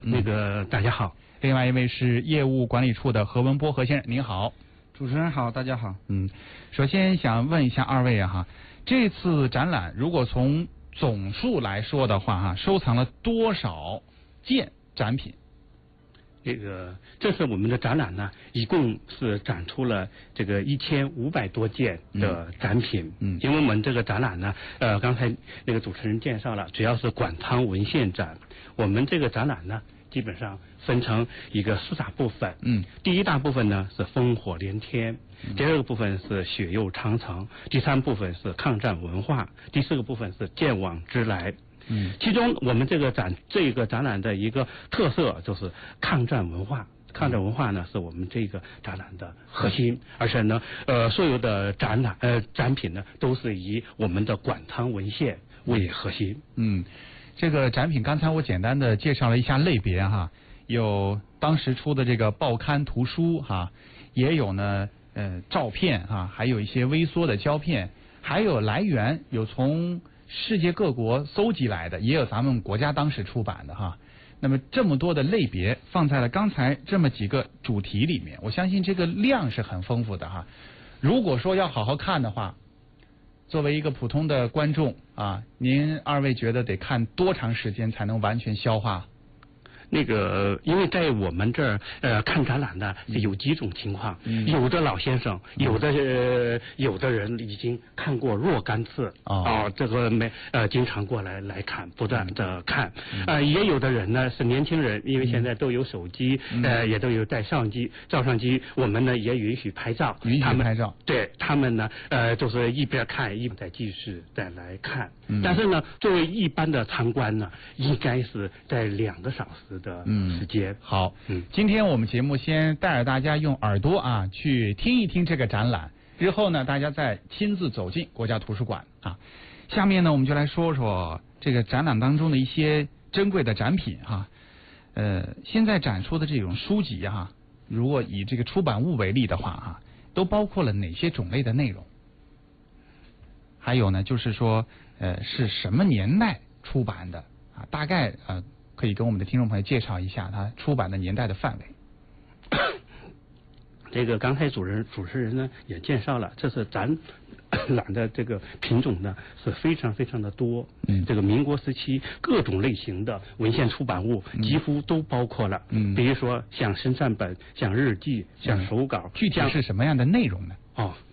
大家好。 另外一位是业务管理处的何文波何先生，您好。 主持人好，大家好。 首先想问一下二位啊这次展览如果从总数来说的话收藏了多少件展品？ 这次我们的展览呢，一共是展出了这个1500多件的展品。因为我们这个展览呢，刚才那个主持人介绍了，主要是馆藏文献展。我们这个展览呢，基本上分成一个4大部分。第一大部分呢是烽火连天，第二个部分是雪釉长城，第三部分是抗战文化，第四个部分是见往知来。其中我们这个展览的一个特色就是抗战文化。抗战文化呢是我们这个展览的核心，而且呢，所有的展品呢都是以我们的馆藏文献为核心。 这个展品刚才我简单的介绍了一下类别有当时出的这个报刊图书也有呢照片还有一些微缩的胶片，还有来源有从世界各国搜集来的，也有咱们国家当时出版的那么这么多的类别放在了刚才这么几个主题里面，我相信这个量是很丰富的如果说要好好看的话，作为一个普通的观众您二位觉得得看多长时间才能完全消化？ 因为在我们这儿看展览的有几种情况，有的老先生，有的人已经看过若干次，这个经常过来看，不断的看，也有的人呢是年轻人，因为现在都有手机，也都有带照相机，我们呢也允许拍照，对他们呢就是一边看一边再继续再来看，但是呢作为一般的参观呢，应该是在2个小时的时间。 好，今天我们节目先带着大家用耳朵去听一听这个展览，之后呢大家再亲自走进国家图书馆下面呢我们就来说说这个展览当中的一些珍贵的展品现在展出的这种书籍如果以这个出版物为例的话都包括了哪些种类的内容？还有呢就是说是什么年代出版的大概可以跟我们的听众朋友介绍一下它出版的年代的范围。 这个刚才主持人呢也介绍了，这是展览的这个品种呢是非常非常的多。这个民国时期各种类型的文献出版物几乎都包括了。比如说像申善本，像日记，像手稿。 具体是什么样的内容呢？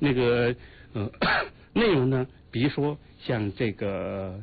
内容呢，比如说像这个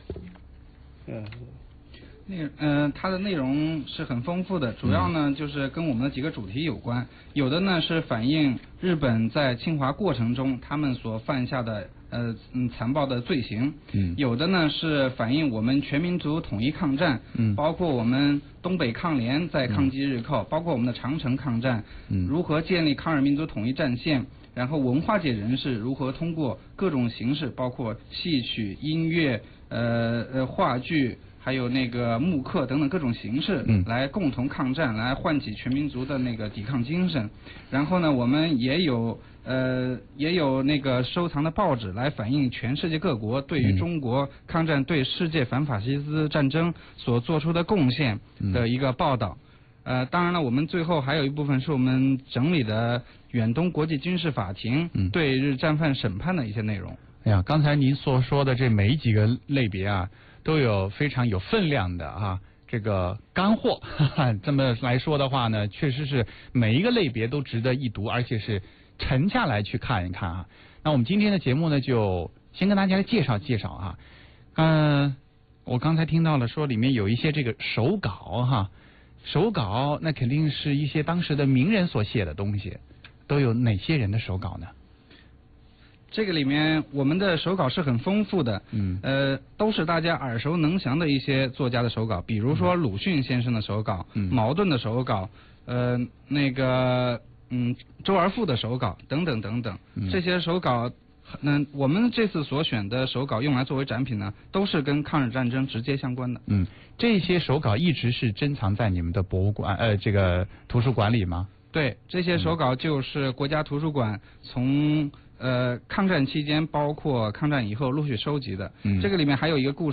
它的内容是很丰富的，主要呢就是跟我们的几个主题有关，有的呢是反映日本在侵华过程中他们所犯下的残暴的罪行，有的呢是反映我们全民族统一抗战，包括我们东北抗联在抗击日寇，包括我们的长城抗战，如何建立抗日民族统一战线，然后文化界人士如何通过各种形式，包括戏曲、音乐、话剧，还有那个木刻等等各种形式，来共同抗战，来唤起全民族的那个抵抗精神。然后呢，我们也有那个收藏的报纸来反映全世界各国对于中国抗战、对世界反法西斯战争所做出的贡献的一个报道。当然了，我们最后还有一部分是我们整理的远东国际军事法庭对日战犯审判的一些内容。 刚才您所说的这每几个类别都有非常有分量的这个干货这么来说的话呢，确实是每一个类别都值得一读，而且是沉下来去看一看那我们今天的节目呢，就先跟大家来介绍介绍我刚才听到了说里面有一些这个手稿手稿那肯定是一些当时的名人所写的东西，都有哪些人的手稿呢？ 这个里面我们的手稿是很丰富的，都是大家耳熟能详的一些作家的手稿，比如说鲁迅先生的手稿，茅盾的手稿，周而复的手稿等等等等，这些手稿我们这次所选的手稿用来作为展品呢，都是跟抗日战争直接相关的。 这些手稿一直是珍藏在你们的博物馆这个图书馆里吗？ 对，这些手稿就是国家图书馆从抗战期间包括抗战以后陆续收集的。这个里面还有一个故事。